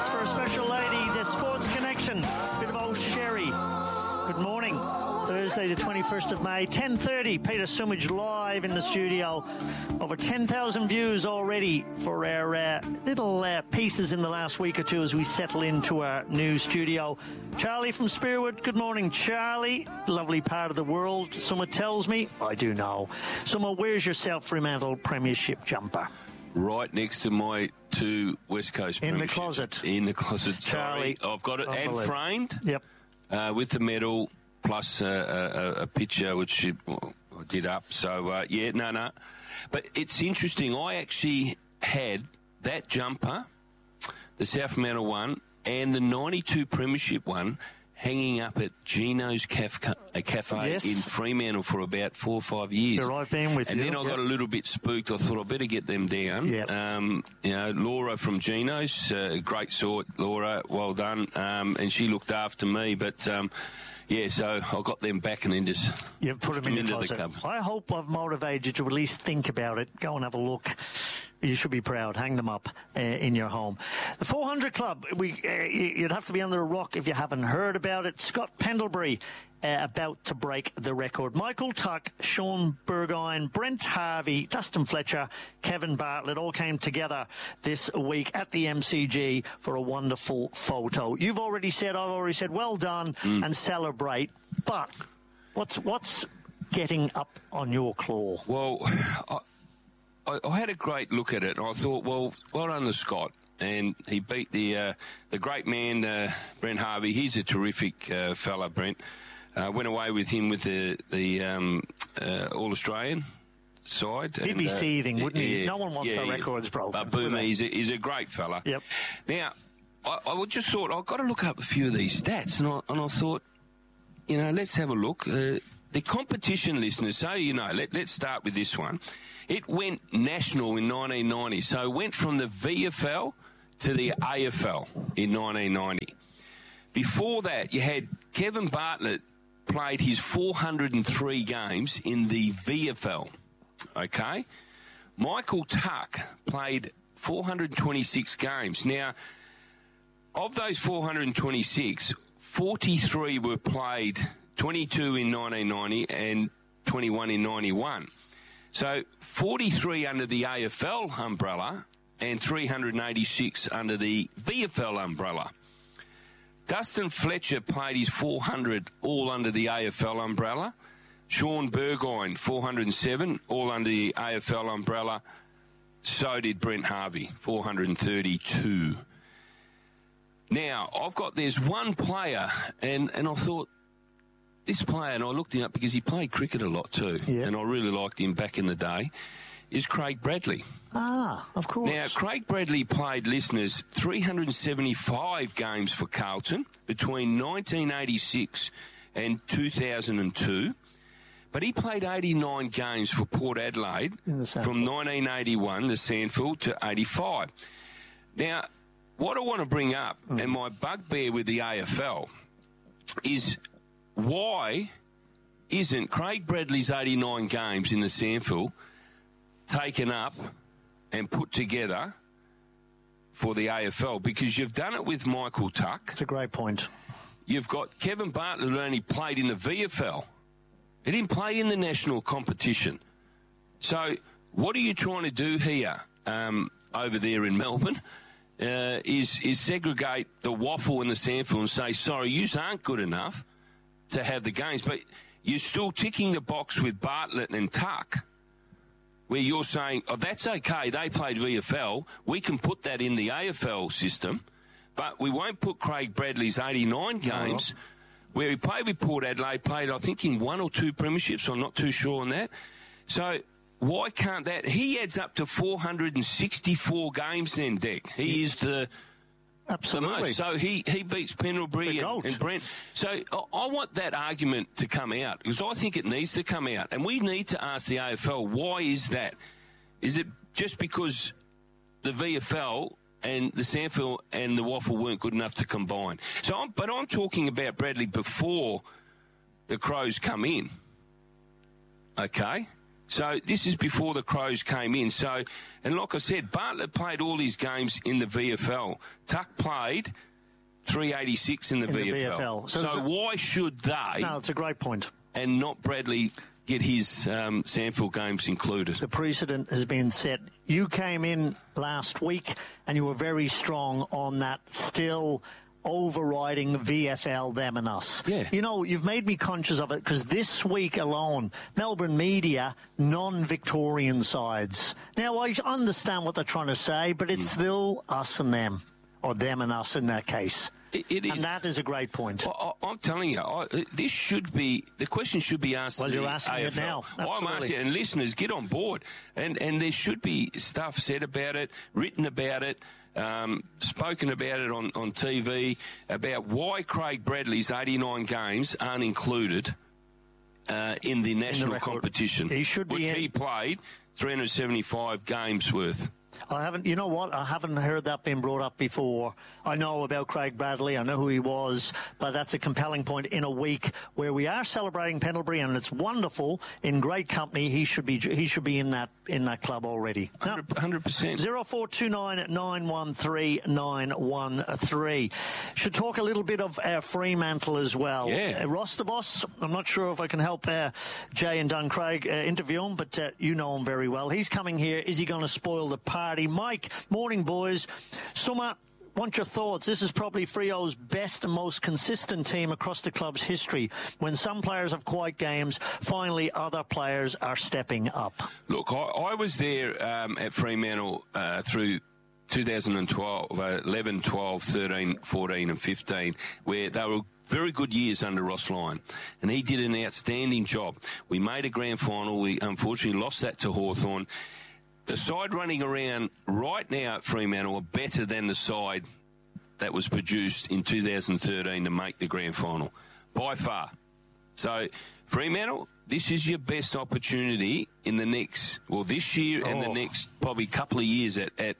yes, for a special lady, the Sports Connection. Bit of old sherry. Good morning. Thursday the 21st of May, 10:30. Peter Sumage live in the studio. Over 10,000 views already for our little pieces in the last week or two as we settle into our new studio. Charlie from Spearwood. Good morning, Charlie. Lovely part of the world. Someone tells me, I do know. Someone, where's your Fremantle Premiership jumper? Right next to my two West Coast in the closet. In the closet, Charlie. I've got it and framed. Yep. With the medal plus a picture which I did up. So no. But it's interesting. I actually had that jumper, the South Fremantle one, and the 92 Premiership one hanging up at Gino's Cafe yes. in Fremantle for about 4 or 5 years. Sure, I've been with and you. And then I got a little bit spooked. I thought I'd better get them down. Yep. Laura from Gino's, great sort, Laura, well done. And she looked after me, but... so I got them back and then just You've put them into the cupboard. I hope I've motivated you to at least think about it. Go and have a look. You should be proud. Hang them up in your home. The 400 Club, you'd have to be under a rock if you haven't heard about it. Scott Pendlebury about to break the record. Michael Tuck, Sean Burgoyne, Brent Harvey, Dustin Fletcher, Kevin Bartlett all came together this week at the MCG for a wonderful photo. I've already said, well done and celebrate. But what's getting up on your claw? Well, I had a great look at it, and I thought, well done to Scott. And he beat the great man, Brent Harvey. He's a terrific fella, Brent. Went away with him with the All-Australian side. He'd be seething, wouldn't he? No one wants their records broken. Boomer, he's a great fella. Yep. Now, I just thought, I've got to look up a few of these stats, and I thought, let's have a look. The competition, listeners, so let's start with this one. It went national in 1990, so it went from the VFL to the AFL in 1990. Before that, you had Kevin Bartlett played his 403 games in the VFL, okay? Michael Tuck played 426 games. Now, of those 426, 43 were played, 22 in 1990 and 21 in 91. So 43 under the AFL umbrella and 386 under the VFL umbrella. Dustin Fletcher played his 400 all under the AFL umbrella. Sean Burgoyne, 407, all under the AFL umbrella. So did Brent Harvey, 432. Now, there's one player, and I thought, this player, and I looked him up because he played cricket a lot too, and I really liked him back in the day, is Craig Bradley. Ah, of course. Now, Craig Bradley played, listeners, 375 games for Carlton between 1986 and 2002, but he played 89 games for Port Adelaide from 1981, the Sandfield, to 85. Now, what I want to bring up, and my bugbear with the AFL, is why isn't Craig Bradley's 89 games in the Sandfield taken up and put together for the AFL? Because you've done it with Michael Tuck. That's a great point. You've got Kevin Bartlett, who only played in the VFL. He didn't play in the national competition. So what are you trying to do here over there in Melbourne? Is segregate the waffle and the Sandfield and say, sorry, you aren't good enough to have the games, but you're still ticking the box with Bartlett and Tuck, where you're saying, that's okay, they played VFL, we can put that in the AFL system, but we won't put Craig Bradley's 89 games, where he played with Port Adelaide, played, I think, in 1 or 2 premierships, I'm not too sure on that. So why can't that? He adds up to 464 games then, Deck. He is the... Absolutely. So he beats Pendlebury and Brent. So I want that argument to come out, because I think it needs to come out. And we need to ask the AFL, why is that? Is it just because the VFL and the Sandfield and the Waffle weren't good enough to combine? But I'm talking about Bradley before the Crows come in. Okay? So this is before the Crows came in. So, and like I said, Bartlett played all his games in the VFL. Tuck played 386 in the VFL. So why should they? No, it's a great point. And not Bradley get his Sandfield games included. The precedent has been set. You came in last week and you were very strong on that still overriding VFL, them and us. Yeah. You know, you've made me conscious of it because this week alone, Melbourne media, non-Victorian sides. Now, I understand what they're trying to say, but it's still us and them, or them and us in that case. It is. And that is a great point. I'm telling you, this should be, the question should be asked. Well, you're asking AFL. it now. Absolutely. I'm asking, and listeners, get on board. And there should be stuff said about it, written about it, spoken about it on TV, about why Craig Bradley's 89 games aren't included in the national competition. He should be he played 375 games worth. I haven't, you know what? I haven't heard that being brought up before. I know about Craig Bradley. I know who he was, but that's a compelling point in a week where we are celebrating Pendlebury, and it's wonderful. In great company, he should be in that club already. 100%. 0429 913 913. Should talk a little bit of Fremantle as well. Yeah. Ross the Boss. I'm not sure if I can help Jay and Dun Craig interview him, but you know him very well. He's coming here. Is he going to spoil the party? Mike, morning, boys. Summer, want your thoughts. This is probably Freo's best and most consistent team across the club's history. When some players have quiet games, finally other players are stepping up. Look, I was there at Fremantle through 2012, 11, 12, 13, 14 and 15, where they were very good years under Ross Lyon, and he did an outstanding job. We made a grand final. We unfortunately lost that to Hawthorn. The side running around right now at Fremantle are better than the side that was produced in 2013 to make the grand final, by far. So, Fremantle, this is your best opportunity in the next, well, this year and the next probably couple of years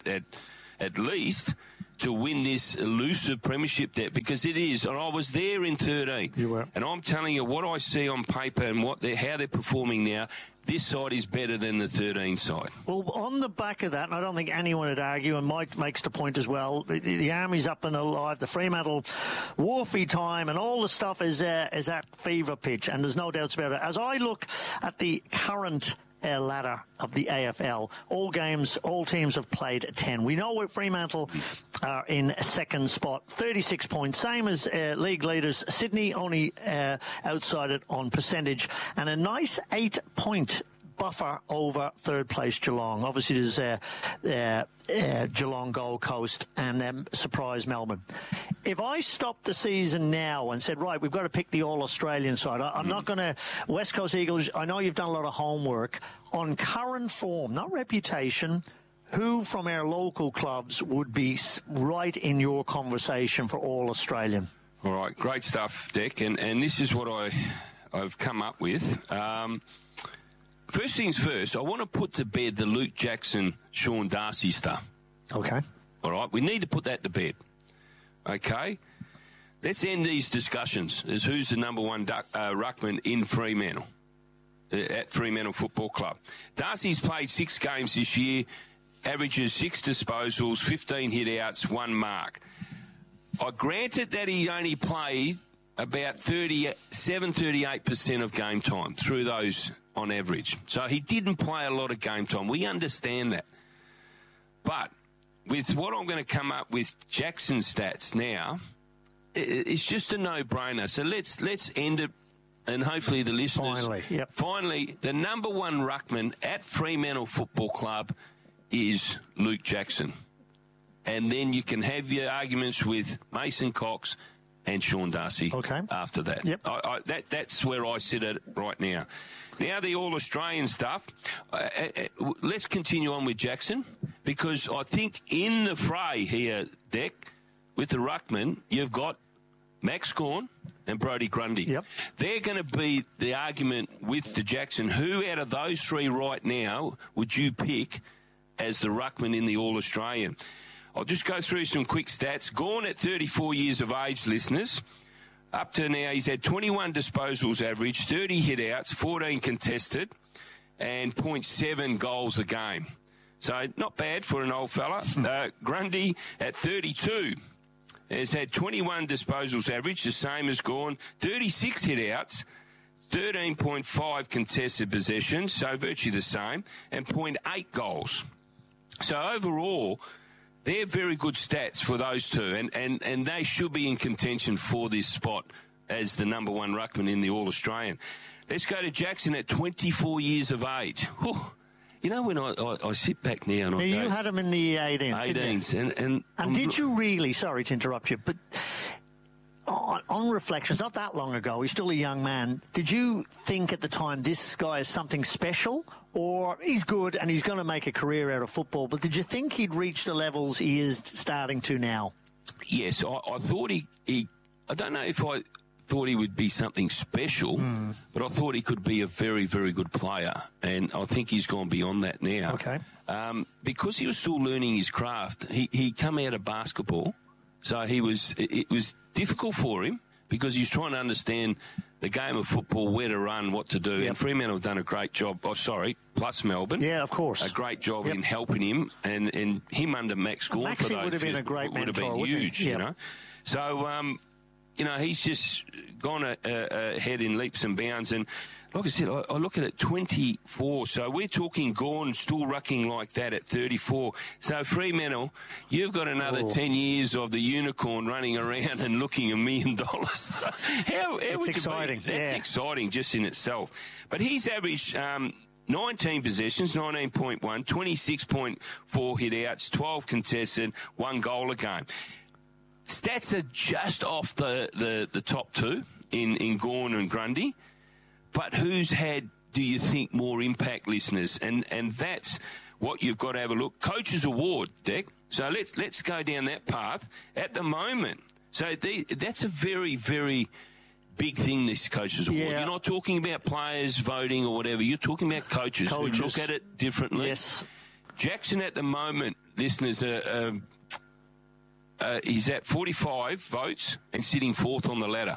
at least, to win this elusive premiership debt, because it is. And I was there in 13. You were. And I'm telling you, what I see on paper and how they're performing now, this side is better than the 13 side. Well, on the back of that, and I don't think anyone would argue, and Mike makes the point as well, the Army's up and alive, the Fremantle Wharfie time, and all the stuff is at fever pitch, and there's no doubts about it. As I look at the current ladder of the AFL, all teams have played 10. We know where Fremantle are in second spot, 36 points, same as league leaders Sydney, only outside it on percentage, and a nice 8-point buffer over third place Geelong. Obviously there's Geelong, Gold Coast and surprise Melbourne. If I stopped the season now and said, right, we've got to pick the All-Australian side, I'm not going to... West Coast Eagles, I know you've done a lot of homework. On current form, not reputation, who from our local clubs would be right in your conversation for All-Australian? All right, great stuff, Dick. And this is what I've come up with. First things first, I want to put to bed the Luke Jackson, Sean Darcy stuff. Okay. All right, we need to put that to bed. Okay? Let's end these discussions as who's the number one ruckman in Fremantle, at Fremantle Football Club. Darcy's played 6 games this year, averages 6 disposals, 15 hit-outs, 1 mark. I granted that he only played about 38% of game time through those on average. So he didn't play a lot of game time. We understand that. But with what I'm going to come up with Jackson's stats now, it's just a no-brainer. So let's end it, and hopefully the listeners... Finally, the number one ruckman at Fremantle Football Club is Luke Jackson. And then you can have your arguments with Mason Cox and Sean Darcy after that. Yep. That's where I sit at right now. Now the All-Australian stuff, let's continue on with Jackson, because I think in the fray here, Deck, with the ruckman, you've got Max Gawn and Brodie Grundy. Yep. They're going to be the argument with the Jackson. Who out of those 3 right now would you pick as the ruckman in the All-Australian? I'll just go through some quick stats. Gawn at 34 years of age, listeners. Up to now, he's had 21 disposals average, 30 hit-outs, 14 contested, and 0.7 goals a game. So not bad for an old fella. Grundy at 32 has had 21 disposals average, the same as Gawn, 36 hit-outs, 13.5 contested possessions, so virtually the same, and 0.8 goals. So overall, they're very good stats for those two, and they should be in contention for this spot as the number one ruckman in the All-Australian. Let's go to Jackson at 24 years of age. Whew. You know, when I sit back now and I go... You had him in the 18s. 18s. And did you really, sorry to interrupt you, but on reflection, it's not that long ago, he's still a young man, did you think at the time this guy is something special? Or he's good and he's going to make a career out of football, but did you think he'd reach the levels he is starting to now? Yes, I thought he I don't know if I thought he would be something special, but I thought he could be a very, very good player, and I think he's gone beyond that now. Okay. Because he was still learning his craft, he come out of basketball, so it was difficult for him because he was trying to understand the game of football, where to run, what to do. Yep. And Fremantle have done a great job. Plus Melbourne. Yeah, of course. A great job in helping him, and him under Max Gawn for those would have been a great mentor, would have been huge, you know. So, he's just gone ahead in leaps and bounds. And like I said, I look at it 24. So we're talking Gawn still rucking like that at 34. So Fremantle, you've got another 10 years of the unicorn running around and looking $1 million. How would exciting. You be? That's exciting just in itself. But he's averaged 19 possessions, 19.1, 26.4 hit-outs, 12 contested, 1 goal a game. Stats are just off the top two in Gawn and Grundy. But who's had, do you think, more impact, listeners? And that's what you've got to have a look. Coach's Award, Dick. So let's go down that path at the moment. So that's a very, very big thing, this Coach's Award. Yeah. You're not talking about players voting or whatever. You're talking about coaches who look at it differently. Yes. Jackson at the moment, listeners, he's at 45 votes and sitting fourth on the ladder.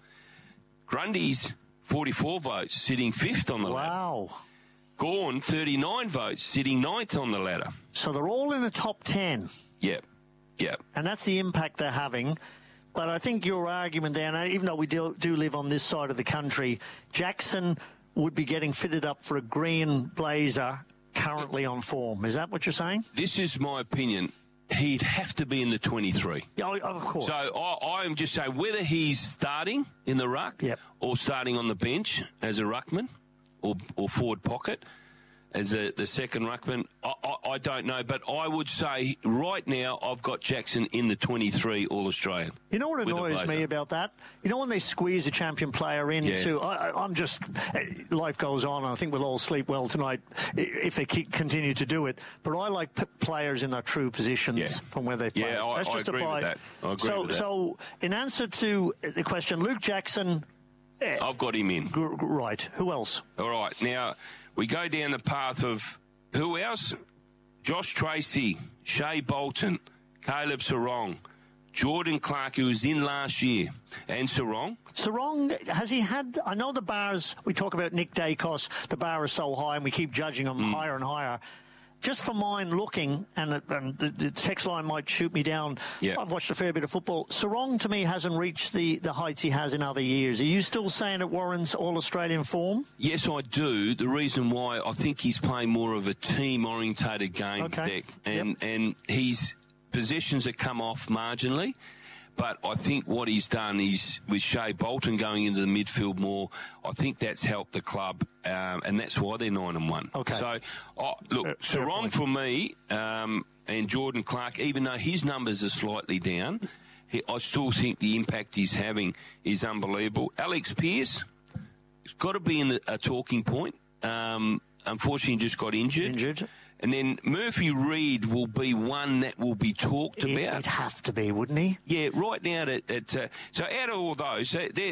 Grundy's 44 votes, sitting fifth on the ladder. Wow. Gawn, 39 votes, sitting ninth on the ladder. So they're all in the top 10. Yep. And that's the impact they're having. But I think your argument there, and even though we do live on this side of the country, Jackson would be getting fitted up for a green blazer currently on form. Is that what you're saying? This is my opinion. He'd have to be in the 23. Yeah, of course. So I am just saying whether he's starting in the ruck or starting on the bench as a ruckman or forward pocket as the second ruckman, I don't know. But I would say right now I've got Jackson in the 23 All-Australian. You know what annoys me about that? You know when they squeeze a champion player into... Yeah. I'm just... Life goes on, and I think we'll all sleep well tonight if they continue to do it. But I like players in their true positions from where they've played. Yeah, I agree with that. I agree with that. So, in answer to the question, Luke Jackson... I've got him in. Right. Who else? All right. Now... we go down the path of who else? Josh Tracy, Shea Bolton, Caleb Sarong, Jordan Clark, who was in last year, and Sarong. Sarong, has he had... I know the bars, we talk about Nick Dacos, the bar is so high and we keep judging him higher and higher. Just for mine looking, and the text line might shoot me down, I've watched a fair bit of football. Sarong, to me, hasn't reached the heights he has in other years. Are you still saying it warrants All-Australian form? Yes, I do. The reason why, I think he's playing more of a team-orientated game, Dick. And his possessions have come off marginally. But I think what he's done is, with Shea Bolton going into the midfield more, I think that's helped the club, and that's why they're 9-1. Okay. So, look, Sarong for me, and Jordan Clark, even though his numbers are slightly down, I still think the impact he's having is unbelievable. Alex Pearce, it's got to be in a talking point. Unfortunately, just got injured. And then Murphy Reid will be one that will be talked about. He'd have to be, wouldn't he? Yeah, right now. So out of all those,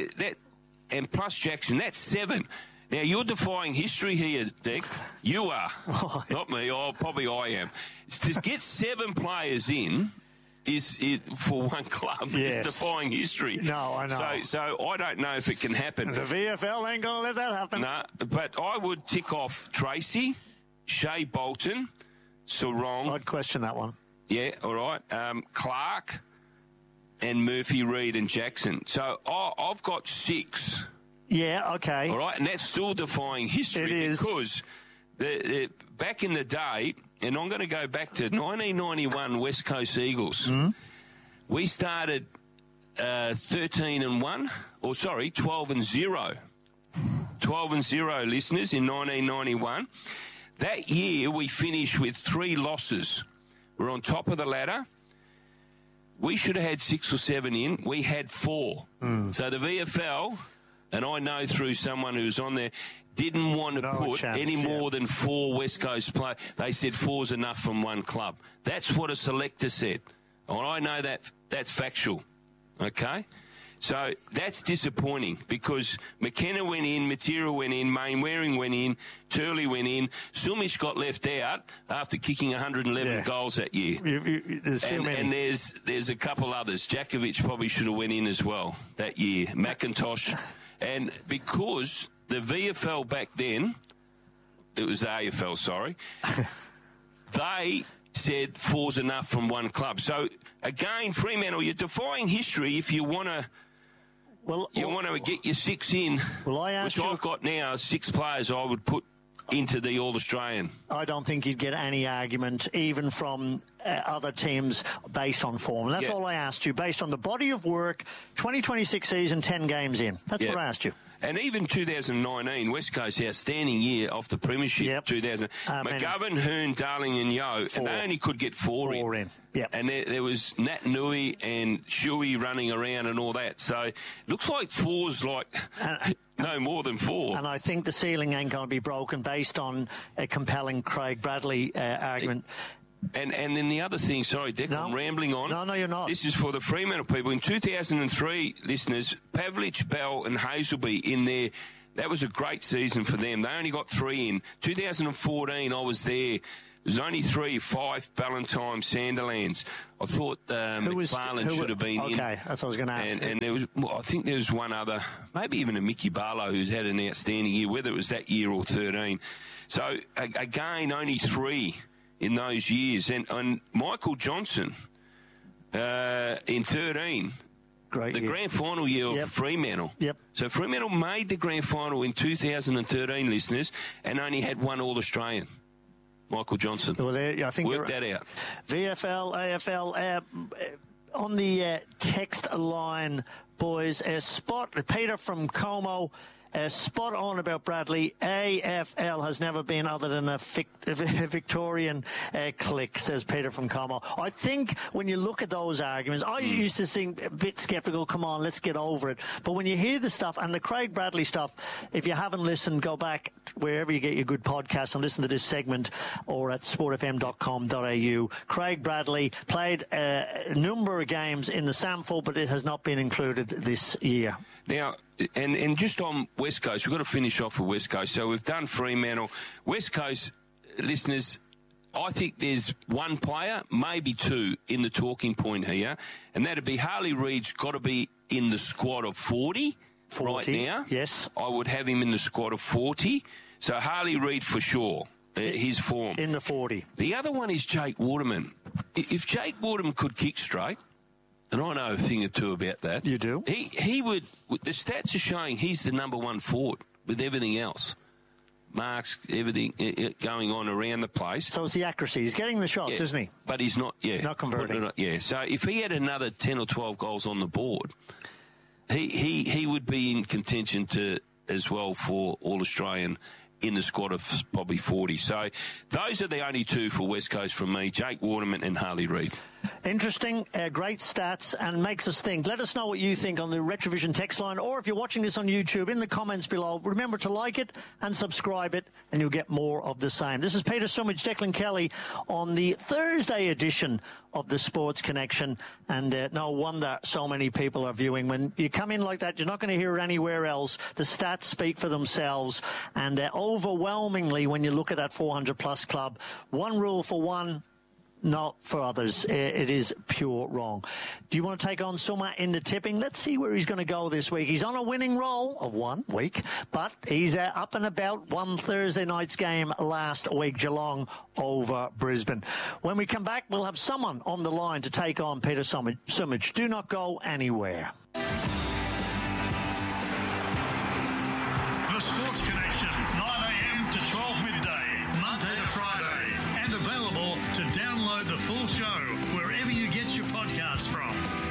and plus Jackson, that's 7. Now, you're defying history here, Dick. You are. Not me. Probably I am. To get 7 players in is for one club is defying history. No, I know. So I don't know if it can happen. The VFL ain't going to let that happen. No, but I would tick off Tracy, Shea Bolton, Sarong. I'd question that one. Yeah, all right. Clark and Murphy, Reid and Jackson. So I've got 6. Yeah, okay. All right, and that's still defying history. It is. Because back in the day, and I'm going to go back to 1991 West Coast Eagles. Mm-hmm. We started 13-1, or sorry, 12-0. 12-0, listeners, in 1991. That year, we finished with 3 losses. We're on top of the ladder. We should have had 6 or 7 in. We had 4. So the VFL, and I know through someone who's on there, didn't want to put any more than 4 West Coast players. They said 4's enough from one club. That's what a selector said. And I know that's factual. Okay? So that's disappointing because McKenna went in, Matera went in, Mainwaring went in, Turley went in. Sumish got left out after kicking 111 goals that year. There's too many. And there's a couple others. Jakovic probably should have went in as well that year. McIntosh. And because the VFL back then, it was the AFL, sorry, they said 4's enough from one club. So, again, Fremantle, you're defying history if you want to... you want to get your 6 in, which I've got now, 6 players I would put into the All-Australian. I don't think you'd get any argument, even from other teams, based on form. And that's all I asked you, based on the body of work, 2026 season, 10 games in. That's what I asked you. And even 2019, West Coast, outstanding year off the premiership. 2000. McGovern, Hearn, Darling and Yeo, and they only could get 4 in. Yep. And there was Nat Nui and Shuey running around and all that. So it looks like 4's like no more than 4. And I think the ceiling ain't going to be broken based on a compelling Craig Bradley argument. And then the other thing, sorry, Dick, I'm rambling on. No, you're not. This is for the Fremantle people. In 2003, listeners, Pavlich, Bell and Hazelby in there. That was a great season for them. They only got 3 in. 2014, I was there. There's only 3, 5, Ballantyne, Sanderlands. I thought McFarlane should have been in. Okay, that's what I was going to ask. And there was, I think there was one other, maybe even a Mickey Barlow who's had an outstanding year, whether it was that year or 13. So, again, only 3 in those years. And Michael Johnson in 13, the grand final year of Fremantle. Yep. So Fremantle made the grand final in 2013, listeners, and only had 1 All-Australian. Michael Johnson. Well, I think work that out. VFL, AFL, on the text line, boys, Spot, Peter from Como, spot on about Bradley. AFL has never been other than a Victorian clique, says Peter from Como. I think when you look at those arguments, I used to think a bit sceptical, come on, let's get over it. But when you hear the stuff, and the Craig Bradley stuff, if you haven't listened, go back wherever you get your good podcasts and listen to this segment or at sportfm.com.au. Craig Bradley played a number of games in the SAMFL, but it has not been included this year. Now, and just on West Coast, we've got to finish off with West Coast. So we've done Fremantle. West Coast, listeners, I think there's 1 player, maybe 2, in the talking point here, and that'd be Harley Reid's got to be in the squad of 40 right now. Yes. I would have him in the squad of 40. So Harley Reid for sure, his form. In the 40. The other one is Jake Waterman. If Jake Waterman could kick straight, and I know a thing or two about that. You do? He would, the stats are showing he's the number 1 forward with everything else. Marks, everything going on around the place. So it's the accuracy. He's getting the shots, isn't he? But he's not, not converting. So if he had another 10 or 12 goals on the board, he would be in contention as well for All-Australian in the squad of probably 40. So those are the only 2 for West Coast from me, Jake Waterman and Harley Reid. Interesting, great stats, and makes us think. Let us know what you think on the Retrovision text line, or if you're watching this on YouTube, in the comments below. Remember to like it and subscribe it, and you'll get more of the same. This is Peter Sumich, Declan Kelly on the Thursday edition of the Sports Connection, and no wonder so many people are viewing. When you come in like that, you're not going to hear it anywhere else. The stats speak for themselves, and overwhelmingly, when you look at that 400-plus club, 1 rule for 1, not for others. It is pure wrong. Do you want to take on Summer in the tipping? Let's see where he's going to go this week. He's on a winning roll of 1 week, but he's up and about. One Thursday night's game last week, Geelong over Brisbane. When we come back, we'll have someone on the line to take on Peter Sumich. Do not go anywhere. The Sports Connection, 9 a.m. to 12 midday, Monday to Friday. And available to download the full show wherever you get your podcasts from.